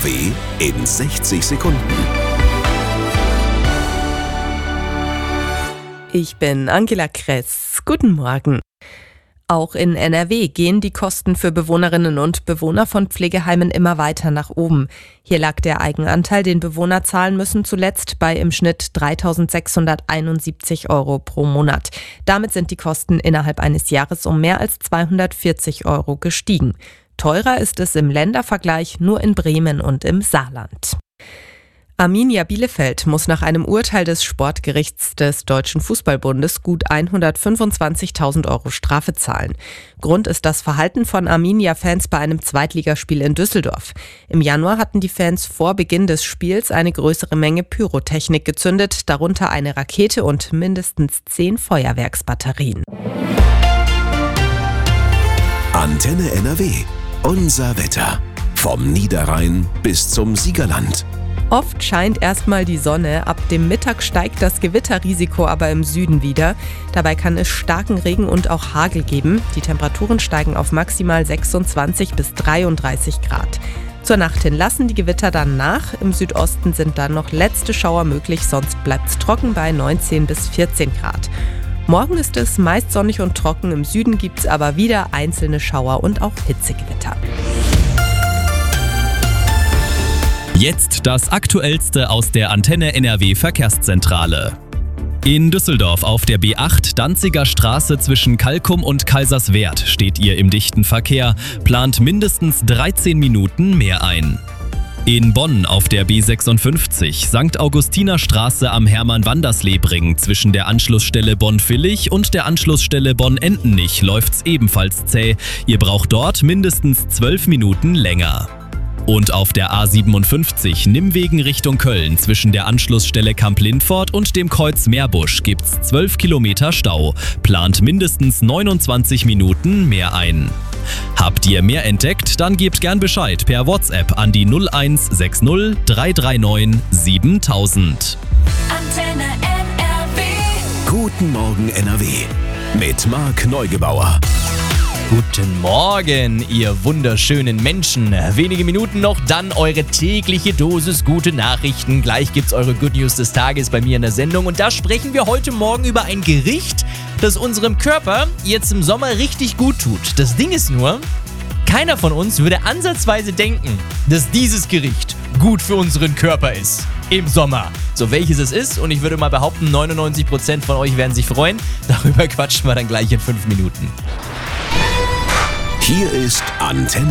NRW in 60 Sekunden. Ich bin Angela Kress. Guten Morgen. Auch in NRW gehen die Kosten für Bewohnerinnen und Bewohner von Pflegeheimen immer weiter nach oben. Hier lag der Eigenanteil, den Bewohner zahlen müssen, zuletzt bei im Schnitt 3.671 € pro Monat. Damit sind die Kosten innerhalb eines Jahres um mehr als 240 € gestiegen. Teurer ist es im Ländervergleich nur in Bremen und im Saarland. Arminia Bielefeld muss nach einem Urteil des Sportgerichts des Deutschen Fußballbundes gut 125.000 € Strafe zahlen. Grund ist das Verhalten von Arminia-Fans bei einem Zweitligaspiel in Düsseldorf. Im Januar hatten die Fans vor Beginn des Spiels eine größere Menge Pyrotechnik gezündet, darunter eine Rakete und mindestens 10 Feuerwerksbatterien. Antenne NRW. Unser Wetter. Vom Niederrhein bis zum Siegerland. Oft scheint erstmal die Sonne, ab dem Mittag steigt das Gewitterrisiko aber im Süden wieder. Dabei kann es starken Regen und auch Hagel geben. Die Temperaturen steigen auf maximal 26 bis 33 Grad. Zur Nacht hin lassen die Gewitter dann nach. Im Südosten sind dann noch letzte Schauer möglich, sonst bleibt es trocken bei 19 bis 14 Grad. Morgen ist es meist sonnig und trocken, im Süden gibt es aber wieder einzelne Schauer und auch Hitzegewitter. Jetzt das Aktuellste aus der Antenne NRW Verkehrszentrale. In Düsseldorf auf der B8 Danziger Straße zwischen Kalkum und Kaiserswerth steht ihr im dichten Verkehr, plant mindestens 13 Minuten mehr ein. In Bonn auf der B56 St. Augustiner Straße am Hermann-Wanderslebring zwischen der Anschlussstelle Bonn-Villich und der Anschlussstelle Bonn-Entenich läuft's ebenfalls zäh. Ihr braucht dort mindestens 12 Minuten länger. Und auf der A57 Nimwegen Richtung Köln zwischen der Anschlussstelle Kamp-Lindfort und dem Kreuz Meerbusch gibt's 12 Kilometer Stau. Plant mindestens 29 Minuten mehr ein. Habt ihr mehr entdeckt? Dann gebt gern Bescheid per WhatsApp an die 0160 339 7000. Antenne NRW. Guten Morgen NRW. Mit Marc Neugebauer. Guten Morgen, ihr wunderschönen Menschen. Wenige Minuten noch, dann eure tägliche Dosis gute Nachrichten. Gleich gibt's eure Good News des Tages bei mir in der Sendung. Und da sprechen wir heute Morgen über ein Gericht, das unserem Körper jetzt im Sommer richtig gut tut. Das Ding ist nur, keiner von uns würde ansatzweise denken, dass dieses Gericht gut für unseren Körper ist. Im Sommer. So, welches es ist, und ich würde mal behaupten, 99% von euch werden sich freuen. Darüber quatschen wir dann gleich in 5 Minuten. Hier ist Antenne